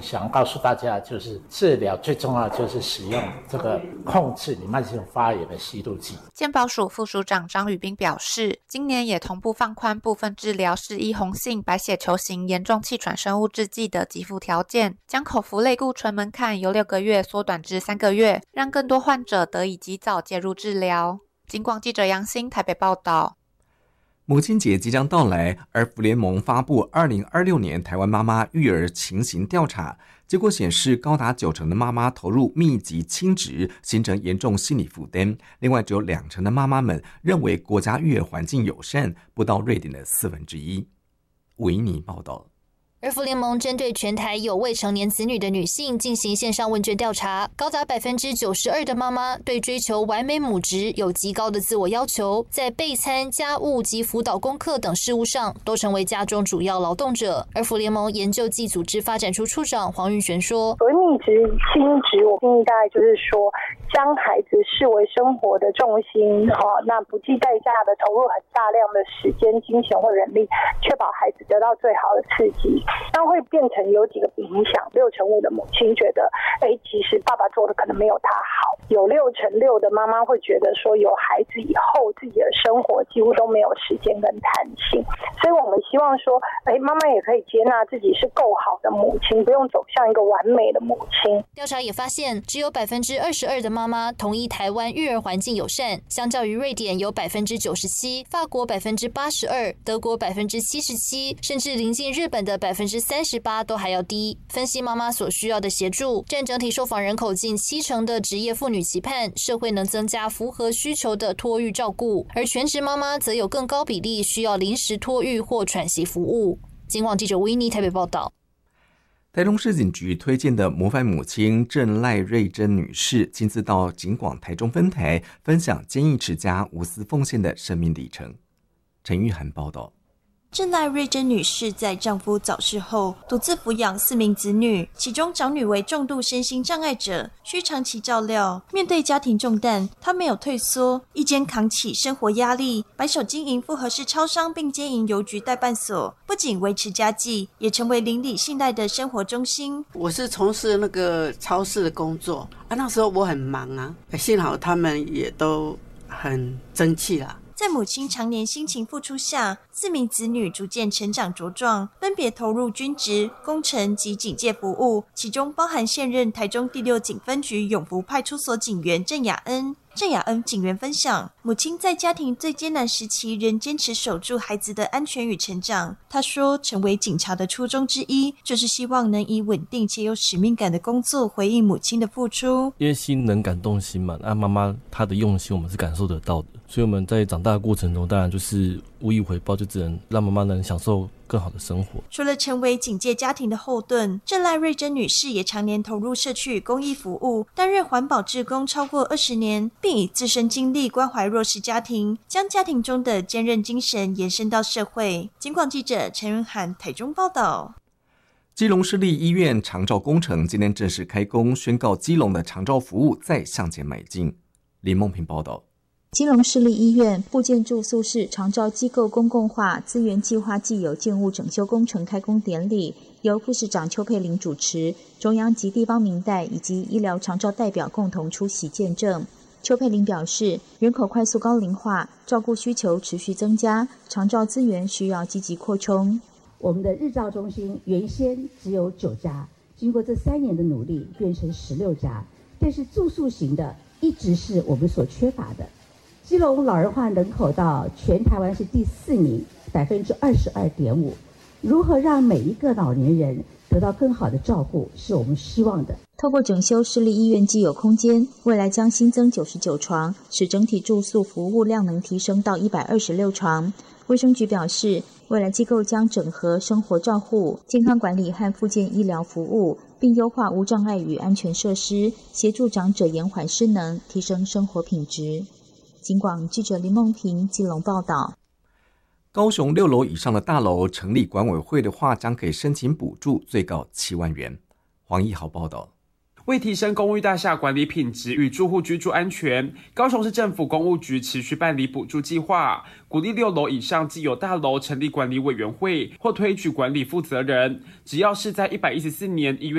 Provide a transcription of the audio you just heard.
想告诉大家，就是治疗最重要就是使用这个控制你慢性发炎的吸入剂。 健保署副署长张宇彬表示，今年也同步放宽部分治疗适宜红性白血球型严重气喘生物制剂的给付条件，将口服类固醇门槛由6个月缩短至3个月，让更多患者得以及早介入治疗。警广记者杨欣台北报道。 母亲节即将到来，而妇联盟发布2026年台湾妈妈育儿情形调查，结果显示高达90%的妈妈投入密集亲职，形成严重心理负担。另外，只有2%的妈妈们认为国家育儿环境友善，不到瑞典的1/4。维尼报道。 而妇联盟针对全台有未成年子女的女性进行线上问卷调查，高达92%的妈妈对追求完美母职有极高的自我要求，在备餐、家务及辅导功课等事务上都成为家中主要劳动者。而妇联盟研究暨组织发展处处长黄玉璇说：“ 所谓密职、亲职，我建议大概就是说，将孩子视为生活的重心，那不计代价的投入很大量的时间、金钱或人力，确保孩子得到最好的刺激。”那会变成有几个影响，65%的母亲觉得，其实爸爸做的可能没有他好。有6%的妈妈会觉得说，有孩子以后自己的生活几乎都没有时间跟弹性。所以我们希望说，妈妈也可以接纳自己是够好的母亲，不用走向一个完美的母亲。 调查也发现，只有22%的妈妈同意台湾育儿环境友善，相较于瑞典有97%，法国82%，德国77%，甚至临近日本的38%都还要低。分析妈妈所需要的协助，占整体受访人口近70%的职业妇女期盼社会能增加符合需求的托育照顾，而全职妈妈则有更高比例需要临时托育或喘息服务。警广记者维尼台北报道。 台中市警局推荐的模范母亲郑赖瑞珍女士亲自到警广台中分台分享坚毅持家、无私奉献的生命里程。陈玉涵报道。 郑赖瑞珍女士在丈夫早逝后，独自抚养4名子女，其中长女为重度身心障碍者，需长期照料。面对家庭重担，她没有退缩，一肩扛起生活压力，白手经营复合式超商，并经营邮局代办所，不仅维持家计，也成为邻里信赖的生活中心。 我是从事那个超市的工作那时候我很忙幸好他们也都很争气啦。 在母亲常年辛勤付出下，4名子女逐渐成长茁壮，分别投入军职、工程及警戒服务，其中包含现任台中第6警分局永福派出所警员郑雅恩。郑雅恩警员分享，母亲在家庭最艰难时期仍坚持守住孩子的安全与成长。她说，成为警察的初衷之一，就是希望能以稳定且有使命感的工作回应母亲的付出。 因为心能感动心嘛，妈妈她的用心我们是感受得到的，所以我们在长大的过程中，当然就是无以回报，就只能让妈妈能享受更好的生活。 除了成为警戒家庭的后盾，郑赖瑞珍女士也常年投入社区与公益服务，担任环保志工超过20年，并以自身经历关怀弱势家庭，将家庭中的坚韧精神延伸到社会。警广记者陈云涵台中报道。 基隆市立医院长照工程今天正式开工，宣告基隆的长照服务再向前迈进。林梦平报道。 基隆市立医院复健住宿室长照机构公共化资源计划既有建物整修工程开工典礼，由副市长邱佩玲主持，中央及地方民代以及医疗长照代表共同出席见证。邱佩玲表示，人口快速高龄化，照顾需求持续增加，长照资源需要积极扩充。 我们的日照中心原先只有9家，经过这3年的努力变成16家，但是住宿型的一直是我们所缺乏的。基隆老人化人口到全台湾是第4名，22.5%。如何让每一个老年人得到更好的照顾，是我们希望的。 透过整修市立医院既有空间，未来将新增99床，使整体住宿服务量能提升到126床。卫生局表示，未来机构将整合生活照护、健康管理和复健医疗服务，并优化无障碍与安全设施，协助长者延缓失能，提升生活品质。警广记者林梦平基隆报道。 高雄6楼以上的大楼成立管委会的话，将可以申请补助，最高7万元。黄一豪报道。 为提升公寓大厦管理品质与住户居住安全，高雄市政府公务局持续办理补助计划，鼓励6楼以上既有大楼成立管理委员会或推举管理负责人，只要是在114年1月